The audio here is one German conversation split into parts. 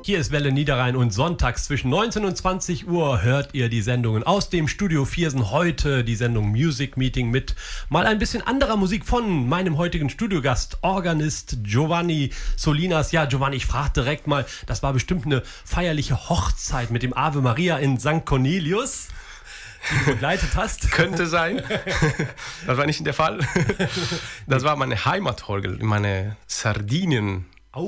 Hier ist Welle Niederrhein und sonntags zwischen 19 und 20 Uhr hört ihr die Sendungen aus dem Studio Viersen. Heute die Sendung Music Meeting mit mal ein bisschen anderer Musik von meinem heutigen Studiogast, Organist Giovanni Solinas. Ja, Giovanni, ich frage direkt mal, das war bestimmt eine feierliche Hochzeit mit dem Ave Maria in St. Cornelius, die du begleitet hast. Könnte sein. Das war nicht der Fall. Das war meine Heimatorgel, meine Sardinien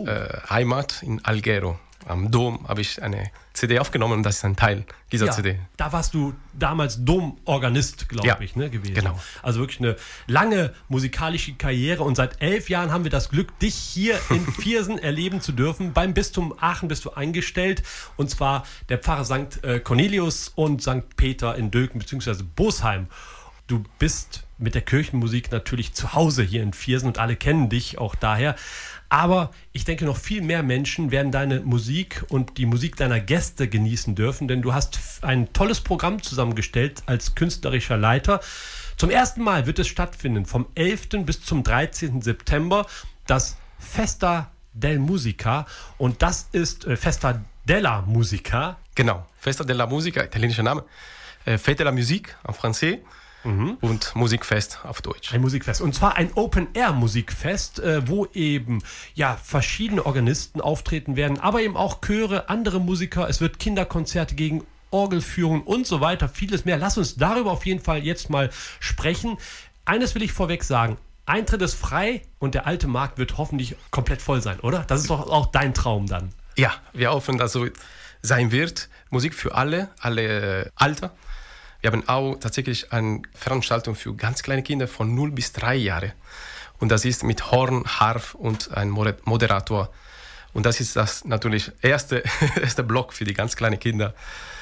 Heimat in Alghero. Am Dom habe ich eine CD aufgenommen und das ist ein Teil dieser CD. Da warst du damals Domorganist, glaube ich, gewesen. Genau. Also wirklich eine lange musikalische Karriere und seit 11 Jahren haben wir das Glück, dich hier in Viersen erleben zu dürfen. Beim Bistum Aachen bist du eingestellt und zwar der Pfarrer St. Cornelius und St. Peter in Dülken bzw. Bosheim. Du bist mit der Kirchenmusik natürlich zu Hause hier in Viersen und alle kennen dich auch daher. Aber ich denke, noch viel mehr Menschen werden deine Musik und die Musik deiner Gäste genießen dürfen, denn du hast ein tolles Programm zusammengestellt als künstlerischer Leiter. Zum ersten Mal wird es stattfinden, vom 11. bis zum 13. September, das Festa del Musica. Und das ist Festa della Musica. Genau, Festa della Musica, italienischer Name. Fête de la Musique en français. Und Musikfest auf Deutsch. Ein Musikfest. Und zwar ein Open-Air-Musikfest, wo eben verschiedene Organisten auftreten werden, aber eben auch Chöre, andere Musiker. Es wird Kinderkonzerte gegen Orgelführungen und so weiter, vieles mehr. Lass uns darüber auf jeden Fall jetzt mal sprechen. Eines will ich vorweg sagen. Eintritt ist frei und der alte Markt wird hoffentlich komplett voll sein, oder? Das ist doch auch dein Traum dann. Ja, wir hoffen, dass so sein wird. Musik für alle Alter. Wir haben auch tatsächlich eine Veranstaltung für ganz kleine Kinder von 0 bis 3 Jahre. Und das ist mit Horn, Harf und einem Moderator. Und das ist das natürlich erste Block für die ganz kleinen Kinder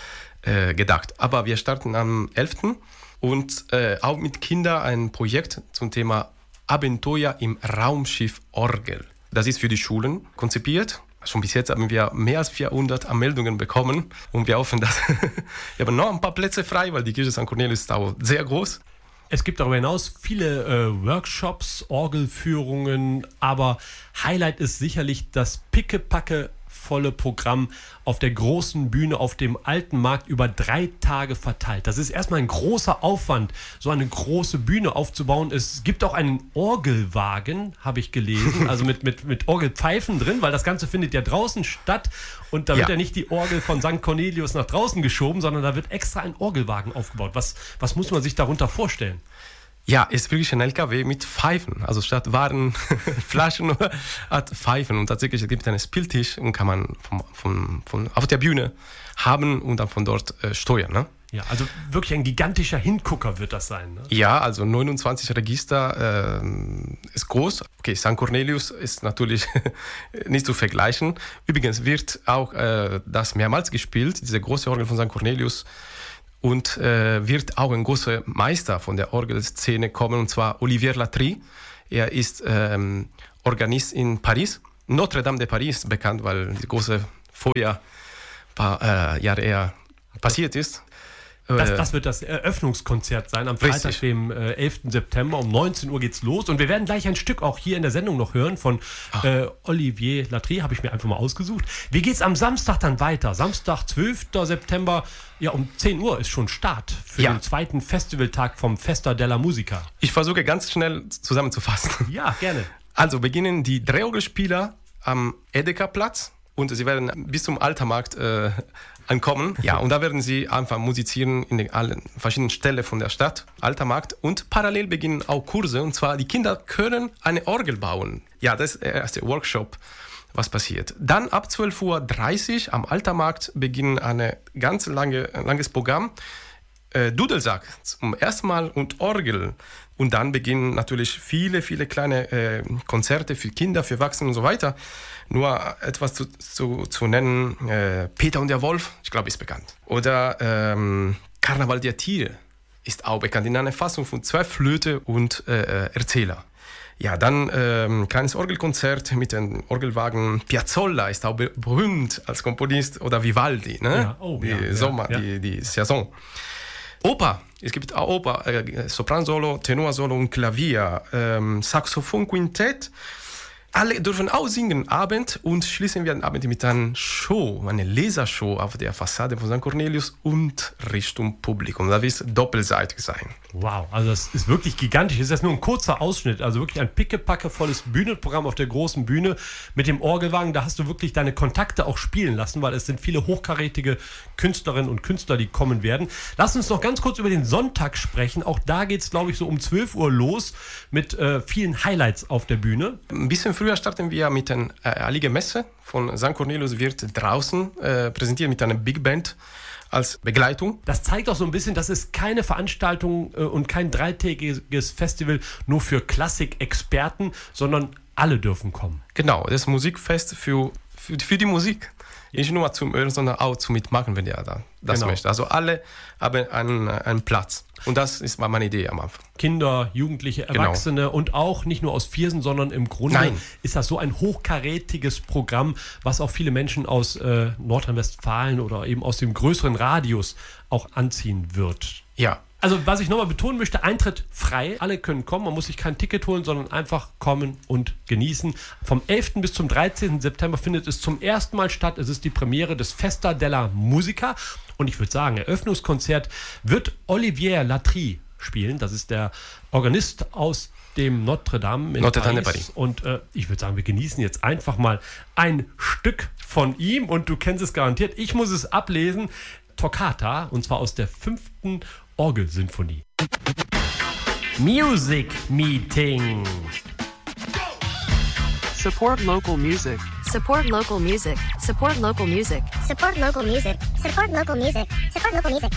gedacht. Aber wir starten am 11. und auch mit Kindern ein Projekt zum Thema Abenteuer im Raumschiff Orgel. Das ist für die Schulen konzipiert. Schon bis jetzt haben wir mehr als 400 Anmeldungen bekommen und wir hoffen, dass wir haben noch ein paar Plätze frei, weil die Kirche St. Cornelius ist auch sehr groß. Es gibt darüber hinaus viele Workshops, Orgelführungen, aber Highlight ist sicherlich das pickepacke volle Programm auf der großen Bühne auf dem Alten Markt über 3 Tage verteilt. Das ist erstmal ein großer Aufwand, so eine große Bühne aufzubauen. Es gibt auch einen Orgelwagen, habe ich gelesen, also mit Orgelpfeifen drin, weil das Ganze findet ja draußen statt und da wird ja nicht die Orgel von St. Cornelius nach draußen geschoben, sondern da wird extra ein Orgelwagen aufgebaut. Was muss man sich darunter vorstellen? Ja, ist wirklich ein LKW mit Pfeifen. Also statt Waren, Flaschen hat Pfeifen. Und tatsächlich gibt es einen Spieltisch und kann man von auf der Bühne haben und dann von dort steuern. Ne? Ja, also wirklich ein gigantischer Hingucker wird das sein. Ne? Ja, also 29 Register ist groß. Okay, St. Cornelius ist natürlich nicht zu vergleichen. Übrigens wird auch das mehrmals gespielt, diese große Orgel von St. Cornelius. Und wird auch ein großer Meister von der Orgelszene kommen, und zwar Olivier Latry. Er ist Organist in Paris. Notre Dame de Paris bekannt, weil das große Feuer ein paar Jahre eher passiert ist. Das wird das Eröffnungskonzert sein am Freitag, dem 11. September. Um 19 Uhr geht's los. Und wir werden gleich ein Stück auch hier in der Sendung noch hören von Olivier Latry, habe ich mir einfach mal ausgesucht. Wie geht's am Samstag dann weiter? Samstag, 12. September, ja, um 10 Uhr ist schon Start für den zweiten Festivaltag vom Festa della Musica. Ich versuche ganz schnell zusammenzufassen. Ja, gerne. Also beginnen die Drehorgelspieler am Edeka-Platz und sie werden bis zum Altermarkt ankommen. Ja, und da werden sie einfach musizieren in allen verschiedenen Stellen von der Stadt, Altermarkt. Und parallel beginnen auch Kurse, und zwar die Kinder können eine Orgel bauen. Ja, das ist der erste Workshop, was passiert. Dann ab 12.30 Uhr am Altermarkt beginnen ein ganz langes Programm. Dudelsack zum ersten Mal und Orgel. Und dann beginnen natürlich viele kleine Konzerte für Kinder, für Erwachsene und so weiter. Nur etwas zu nennen, Peter und der Wolf, ich glaube, ist bekannt. Oder Karneval der Tiere ist auch bekannt in einer Fassung von 2 Flöte und Erzähler. Ja, dann kleines Orgelkonzert mit dem Orgelwagen. Piazzolla ist auch berühmt als Komponist, oder Vivaldi, ne? Ja, die Saison. Oper, es gibt auch Oper, Sopransolo, Tenorsolo und Klavier, Saxophon-Quintett. alle dürfen auch singen Abend und schließen wir den Abend mit einer Show, eine Lasershow auf der Fassade von St. Cornelius und Richtung Publikum. Da wird es doppelseitig sein. Wow, also das ist wirklich gigantisch. Das ist jetzt nur ein kurzer Ausschnitt, also wirklich ein pickepackevolles Bühnenprogramm auf der großen Bühne mit dem Orgelwagen. Da hast du wirklich deine Kontakte auch spielen lassen, weil es sind viele hochkarätige Künstlerinnen und Künstler, die kommen werden. Lass uns noch ganz kurz über den Sonntag sprechen. Auch da geht es, glaube ich, so um 12 Uhr los mit vielen Highlights auf der Bühne. Ein bisschen früher starten wir mit einer Heilige Messe von St. Cornelius, wird draußen präsentiert mit einer Big Band als Begleitung. Das zeigt auch so ein bisschen, dass es keine Veranstaltung und kein dreitägiges Festival nur für Klassik-Experten, sondern alle dürfen kommen. Genau, das Musikfest für die Musik. Nicht nur zum Hören, sondern auch zum Mitmachen, wenn der das möchte. Also alle haben einen Platz. Und das war meine Idee am Anfang. Kinder, Jugendliche, Erwachsene und auch nicht nur aus Viersen, sondern im Grunde ist das so ein hochkarätiges Programm, was auch viele Menschen aus Nordrhein-Westfalen oder eben aus dem größeren Radius auch anziehen wird. Ja. Also was ich nochmal betonen möchte, Eintritt frei, alle können kommen, man muss sich kein Ticket holen, sondern einfach kommen und genießen. Vom 11. bis zum 13. September findet es zum ersten Mal statt. Es ist die Premiere des Festa della Musica und ich würde sagen, Eröffnungskonzert wird Olivier Latry spielen. Das ist der Organist aus dem Notre Dame in Paris. Und ich würde sagen, wir genießen jetzt einfach mal ein Stück von ihm und du kennst es garantiert. Ich muss es ablesen. Toccata, und zwar aus der 5. Orgelsinfonie. Music Meeting. Support local music. Support local music. Support local music. Support local music. Support local music. Support local music.